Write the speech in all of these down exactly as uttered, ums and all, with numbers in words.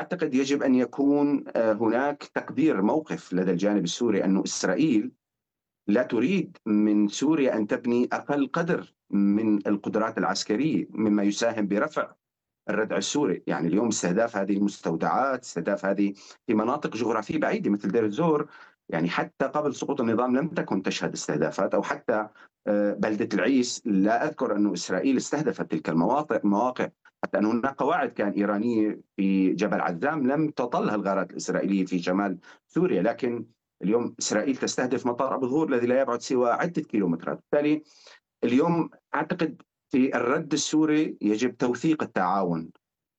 أعتقد يجب أن يكون آه، هناك تقدير موقف لدى الجانب السوري أن إسرائيل لا تريد من سوريا أن تبني أقل قدر من القدرات العسكرية مما يساهم برفع الردع السوري. يعني اليوم استهداف هذه المستودعات، استهداف هذه في مناطق جغرافية بعيدة مثل دير الزور، يعني حتى قبل سقوط النظام لم تكن تشهد استهدافات، أو حتى آه، بلدة العيس لا أذكر أن إسرائيل استهدفت تلك المواقع مواقع حتى أن هناك قواعد كان إيرانية في جبل عزام لم تطلها الغارات الإسرائيلية في شمال سوريا. لكن اليوم إسرائيل تستهدف مطار أبو ظهور الذي لا يبعد سوى عدة كيلومترات. بالتالي اليوم أعتقد في الرد السوري يجب توثيق التعاون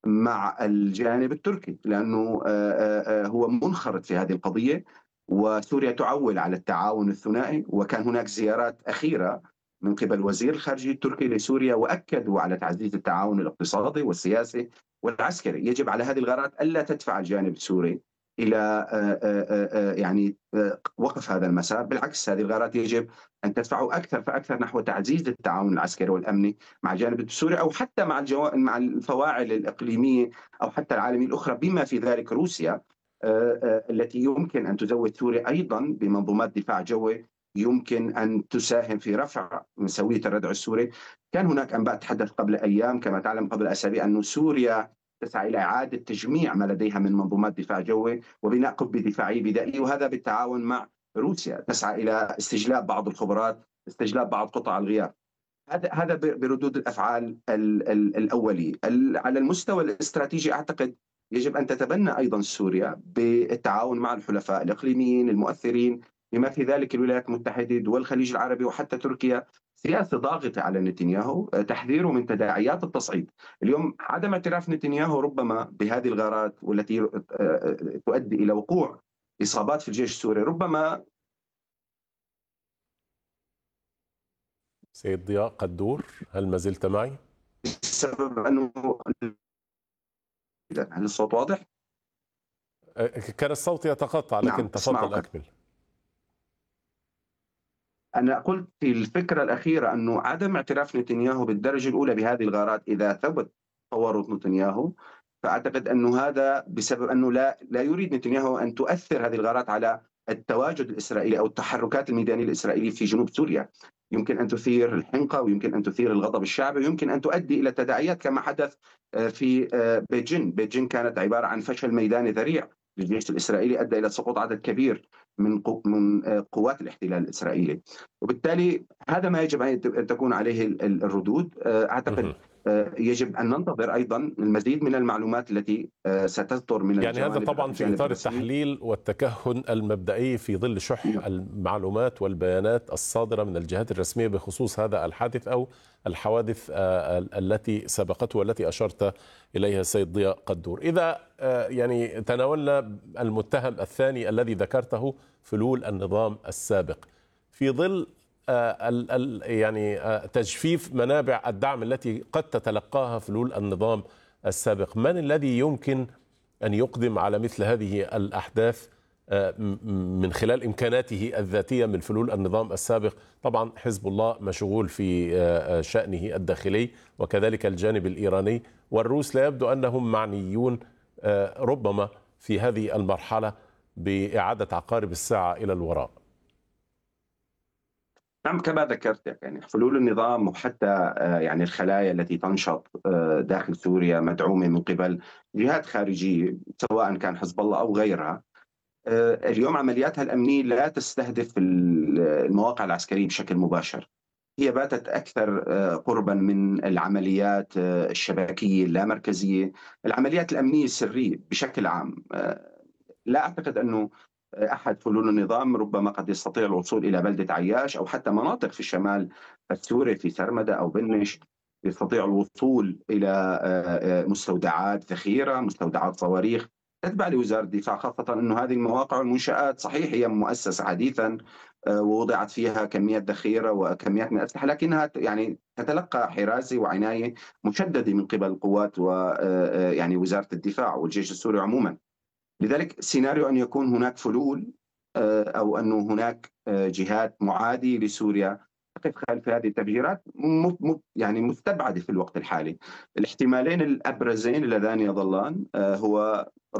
مع الجانب التركي، لأنه آه، آه، آه، هو منخرط في هذه القضية، وسوريا تعول على التعاون الثنائي. وكان هناك زيارات أخيرة من قبل وزير الخارجية التركي لسوريا وأكدوا على تعزيز التعاون الاقتصادي والسياسي والعسكري. يجب على هذه الغارات ألا تدفع الجانب السوري إلى آه، آه، آه، يعني آه، وقف هذا المسار. بالعكس، هذه الغارات يجب أن تدفعوا أكثر فأكثر نحو تعزيز التعاون العسكري والأمني مع الجانب السوري، أو حتى مع الجو... مع الفواعل الإقليمية أو حتى العالمية الأخرى، بما في ذلك روسيا آه، آه، التي يمكن أن تزود سوريا أيضا بمنظومات دفاع جوي يمكن أن تساهم في رفع من سوية الردع السوري. كان هناك أنباء تحدث قبل أيام كما تعلم قبل أسابيع أن سوريا تسعى إلى إعادة تجميع ما لديها من منظومات دفاع جوي وبناء قبة دفاعية بدائية، وهذا بالتعاون مع روسيا. تسعى إلى استجلاب بعض الخبرات، استجلاب بعض قطع الغيار. هذا هذا بردود الافعال ال ال الاوليه. على المستوى الاستراتيجي اعتقد يجب ان تتبنى ايضا سوريا بالتعاون مع الحلفاء الاقليميين المؤثرين بما في ذلك الولايات المتحده، دول الخليج العربي، وحتى تركيا، سياسه ضاغطه على نتنياهو، تحذيره من تداعيات التصعيد. اليوم عدم اعتراف نتنياهو ربما بهذه الغارات والتي تؤدي الى وقوع اصابات في الجيش السوري ربما سيد ضياء قدور، هل ما زلت معي؟ بسبب انه هل الصوت واضح؟ كان الصوت يتقطع نعم لكن تفضل اسمعك. أكمل. أنا قلت في الفكرة الأخيرة أنه عدم اعتراف نتنياهو بالدرجة الأولى بهذه الغارات إذا ثبت تورط نتنياهو، فأعتقد أنه هذا بسبب أنه لا لا يريد نتنياهو أن تؤثر هذه الغارات على التواجد الإسرائيلي أو التحركات الميدانية الإسرائيلية في جنوب سوريا. يمكن أن تثير الحنقة ويمكن أن تثير الغضب الشعبي ويمكن أن تؤدي إلى تداعيات كما حدث في بيجين. بيجين كانت عبارة عن فشل ميداني ذريع للجيش الإسرائيلي أدى إلى سقوط عدد كبير من من قوات الاحتلال الإسرائيلي. وبالتالي هذا ما يجب أن تكون عليه الردود. أعتقد يجب أن ننتظر أيضا المزيد من المعلومات التي ستصدر من يعني هذا طبعا في إطار الرسمي. التحليل والتكهن المبدئي في ظل شح المعلومات والبيانات الصادرة من الجهات الرسمية بخصوص هذا الحادث أو الحوادث التي سبقته والتي أشرت إليها السيد ضياء قدور. إذا يعني تناولنا المتهم الثاني الذي ذكرته، فلول النظام السابق، في ظل ال ال يعني تجفيف منابع الدعم التي قد تتلقاها فلول النظام السابق، من الذي يمكن أن يقدم على مثل هذه الأحداث من خلال إمكاناته الذاتية من فلول النظام السابق؟ طبعا حزب الله مشغول في شأنه الداخلي وكذلك الجانب الإيراني، والروس لا يبدو أنهم معنيون ربما في هذه المرحلة بإعادة عقارب الساعة إلى الوراء. نعم كما ذكرت، يعني حلول النظام وحتى يعني الخلايا التي تنشط داخل سوريا مدعومة من قبل جهات خارجية سواء كان حزب الله أو غيرها. اليوم عملياتها الأمنية لا تستهدف المواقع العسكرية بشكل مباشر، هي باتت أكثر قربا من العمليات الشبكية اللامركزية، العمليات الأمنية السرية بشكل عام. لا أعتقد أنه أحد فلول النظام ربما قد يستطيع الوصول إلى بلدة عياش أو حتى مناطق في الشمال السوري في سرمدة أو بنش، يستطيع الوصول إلى مستودعات ذخيرة، مستودعات صواريخ تتبع لوزارة الدفاع، خاصة أنه هذه المواقع والمنشآت صحيح هي مؤسسة حديثا ووضعت فيها كميات ذخيرة وكميات من الأسلحة، لكنها يعني تتلقى حراسة وعناية مشددة من قبل القوات ويعني وزارة الدفاع والجيش السوري عموما. لذلك سيناريو أن يكون هناك فلول أو أن هناك جهات معادية لسوريا تقف خلف هذه التفجيرات يعني مستبعدة في الوقت الحالي. الاحتمالين الأبرزين اللذان يظلان هو